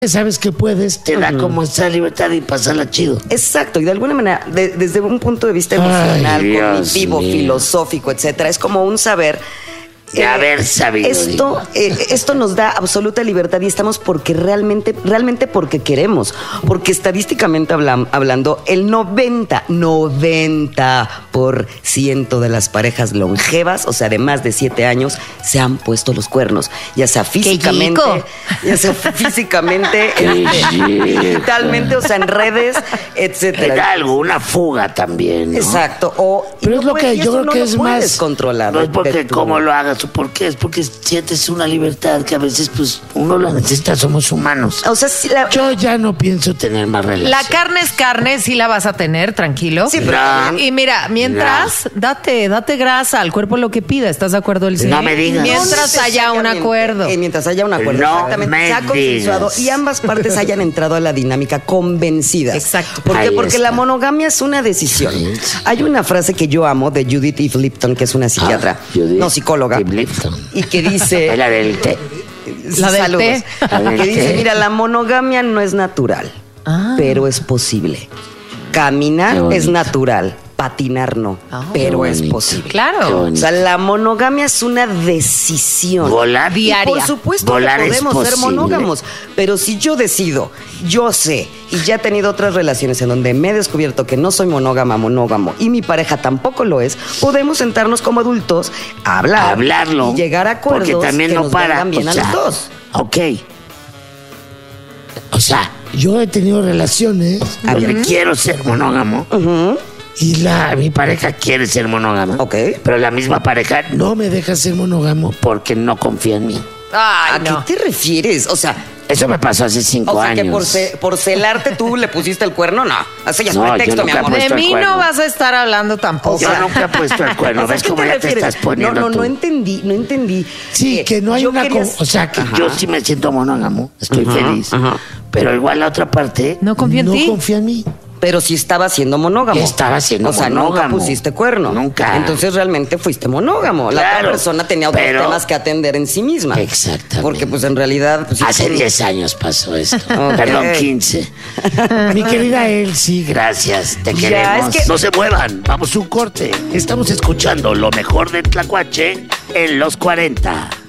sabes que puedes, te da como esa libertad y pasarla chido. Exacto, y de alguna manera, desde un punto de vista emocional, cognitivo, filosófico, etcétera, es como un saber. De haber sabido. Esto nos da absoluta libertad y estamos porque realmente porque queremos. Porque estadísticamente hablando, el 90% de las parejas longevas, o sea, de más de 7 años, se han puesto los cuernos. Ya sea físicamente, digitalmente, o sea, en redes, etcétera. Era algo, una fuga también, ¿no? Exacto. Pero es lo que yo creo que es más controlar. No es porque cómo lo hagas o por qué, es porque sientes una libertad que a veces pues uno la necesita, somos humanos. O sea, yo ya no pienso tener más relaciones. La carne es carne, sí la vas a tener, tranquilo. Sí, pero y mira, mientras, date grasa al cuerpo lo que pida, ¿estás de acuerdo? No me digas. Mientras haya un acuerdo. Mientras haya un acuerdo, No exactamente. me Se ha consensuado digas. y ambas partes hayan entrado a la dinámica convencidas. Exacto. ¿Por qué? Ahí Porque está. la monogamia es una decisión. Sí. Hay una frase que yo amo de Judith Eve Lipton, que es una psiquiatra, psicóloga, y que dice... Es la del té. La del Saludos. té. Que dice, mira, la monogamia no es natural, pero es posible. Caminar Qué bonito. es natural, patinar no, pero Qué es bonito. posible. Qué Claro. O bonito. sea, la monogamia es una decisión. Volar diaria. Y por supuesto Volar que es podemos ser posible. monógamos, pero si yo decido, yo sé, y ya he tenido otras relaciones en donde me he descubierto que no soy monógamo, y mi pareja tampoco lo es, podemos sentarnos como adultos a hablarlo y llegar a acuerdos porque también que no nos para, vengan bien o a sea, los dos. Ok. O sea, yo he tenido relaciones donde quiero ser monógamo y mi pareja quiere ser monógama. Ok. Pero la misma pareja no me deja ser monógamo porque no confía en mí. Ay, ¿A no. qué te refieres? O sea, Eso me pasó hace 5 o sea que años. por celarte tú le pusiste el cuerno, no. Así ya es No, yo pretexto, mi nunca amor. he De puesto el mí cuerno. no vas a estar hablando tampoco. Yo nunca he puesto el cuerno. O sea, ¿Ves ¿qué cómo te ya te refieres? estás poniendo No tú? entendí. Sí, que no hay yo una... quería- O sea, que Ajá. yo sí me siento monógamo. Estoy feliz. Pero igual la otra parte... No confía en ti. No confía en mí. Pero si estaba siendo monógamo. Estaba siendo O sea, monógamo. nunca pusiste cuerno. Nunca. Entonces realmente fuiste monógamo. La Claro, otra persona tenía otros pero- temas que atender en sí misma. Exactamente. Porque pues en realidad... Pues, sí, Hace sí. 10 años pasó esto. Ok. Perdón, 15. Mi querida Elsie, gracias. Te Ya, queremos. es que- No se muevan. Vamos a un corte. Estamos escuchando lo mejor de Tlacuache en los 40.